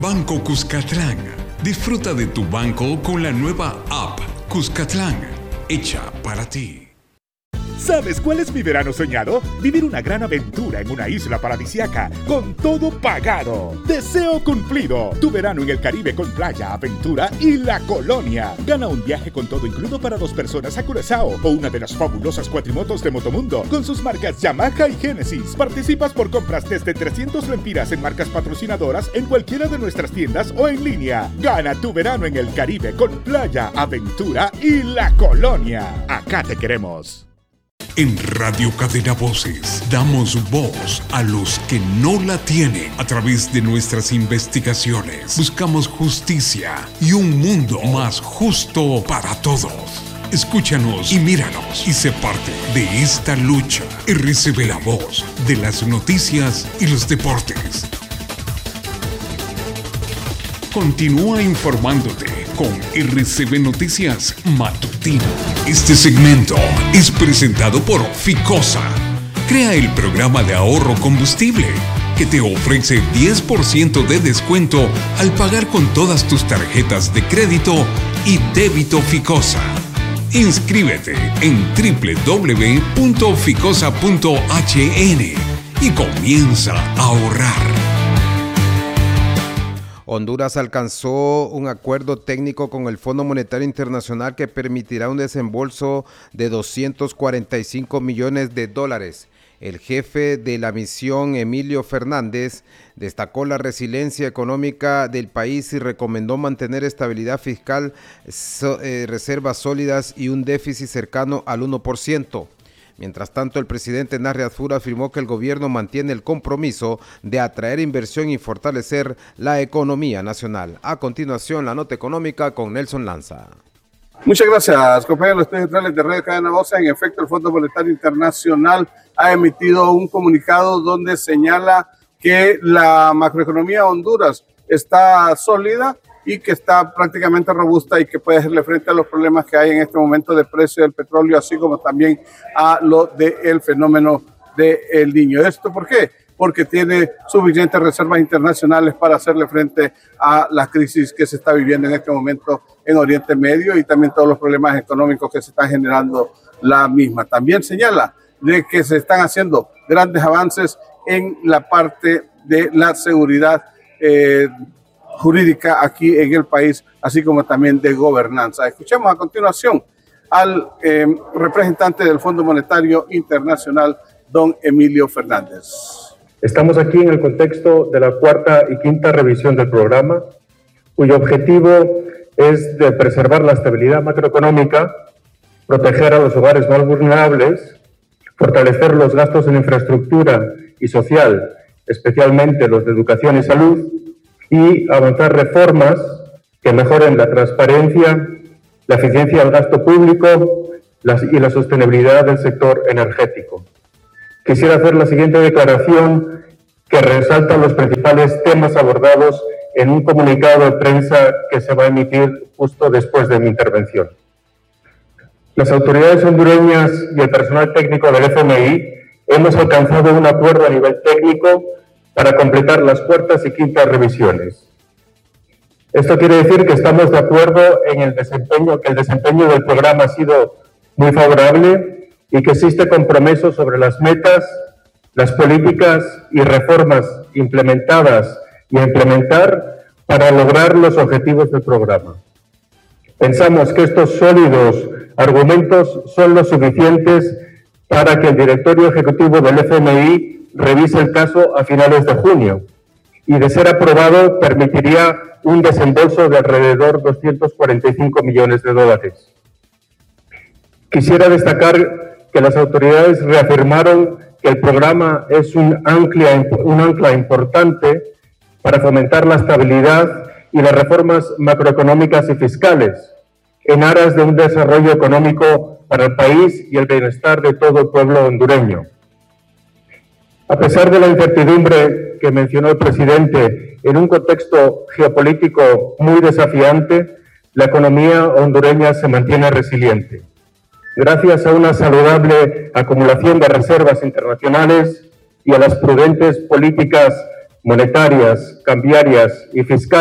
Banco Cuscatlán. Disfruta de tu banco con la nueva app Cuscatlán, hecha para ti. ¿Sabes cuál es mi verano soñado? Vivir una gran aventura en una isla paradisíaca, con todo pagado. Deseo cumplido. Tu verano en el Caribe con playa, aventura y la colonia. Gana un viaje con todo incluido para 2 personas a Curazao o una de las fabulosas cuatrimotos de Motomundo con sus marcas Yamaha y Genesis. Participas por compras desde 300 lempiras en marcas patrocinadoras en cualquiera de nuestras tiendas o en línea. Gana tu verano en el Caribe con playa, aventura y la colonia. Acá te queremos. En Radio Cadena Voces damos voz a los que no la tienen. A través de nuestras investigaciones buscamos justicia y un mundo más justo para todos. Escúchanos y míranos y sé parte de esta lucha y recibe la voz de las noticias y los deportes. Continúa informándote con RCB Noticias Matutino. Este segmento es presentado por Ficosa. Crea el programa de ahorro combustible que te ofrece 10% de descuento al pagar con todas tus tarjetas de crédito y débito Ficosa. Inscríbete en www.ficosa.hn y comienza a ahorrar. Honduras alcanzó un acuerdo técnico con el Fondo Monetario Internacional que permitirá un desembolso de $245 millones. El jefe de la misión, Emilio Fernández, destacó la resiliencia económica del país y recomendó mantener estabilidad fiscal, reservas sólidas y un déficit cercano al 1%. Mientras tanto, el presidente Narri Azfur afirmó que el gobierno mantiene el compromiso de atraer inversión y fortalecer la economía nacional. A continuación, la nota económica con Nelson Lanza. Muchas gracias, compañeros de los estudios centrales de Radio Cadena Voces. En efecto, el Fondo Monetario Internacional ha emitido un comunicado donde señala que la macroeconomía de Honduras está sólida y que está prácticamente robusta y que puede hacerle frente a los problemas que hay en este momento de precio del petróleo, así como también a lo del fenómeno del Niño. ¿Esto por qué? Porque tiene suficientes reservas internacionales para hacerle frente a la crisis que se está viviendo en este momento en Oriente Medio y también todos los problemas económicos que se están generando la misma. También señala de que se están haciendo grandes avances en la parte de la seguridad jurídica aquí en el país, así como también de gobernanza. Escuchamos a continuación al representante del Fondo Monetario Internacional, don Emilio Fernández. Estamos aquí en el contexto de la 4ª y 5ª revisión del programa, cuyo objetivo es de preservar la estabilidad macroeconómica, proteger a los hogares más vulnerables, fortalecer los gastos en infraestructura y social, especialmente los de educación y salud, y avanzar reformas que mejoren la transparencia, la eficiencia del gasto público y la sostenibilidad del sector energético. Quisiera hacer la siguiente declaración que resalta los principales temas abordados en un comunicado de prensa que se va a emitir justo después de mi intervención. Las autoridades hondureñas y el personal técnico del FMI hemos alcanzado un acuerdo a nivel técnico para completar las 4ª y 5ª revisiones. Esto quiere decir que estamos de acuerdo en el desempeño del programa ha sido muy favorable y que existe compromiso sobre las metas, las políticas y reformas implementadas y a implementar para lograr los objetivos del programa. Pensamos que estos sólidos argumentos son los suficientes para que el directorio ejecutivo del FMI revise el caso a finales de junio y, de ser aprobado, permitiría un desembolso de alrededor de $245 millones. Quisiera destacar que las autoridades reafirmaron que el programa es un ancla importante para fomentar la estabilidad y las reformas macroeconómicas y fiscales en aras de un desarrollo económico para el país y el bienestar de todo el pueblo hondureño. A pesar de la incertidumbre que mencionó el presidente, en un contexto geopolítico muy desafiante, la economía hondureña se mantiene resiliente. Gracias a una saludable acumulación de reservas internacionales y a las prudentes políticas monetarias, cambiarias y fiscales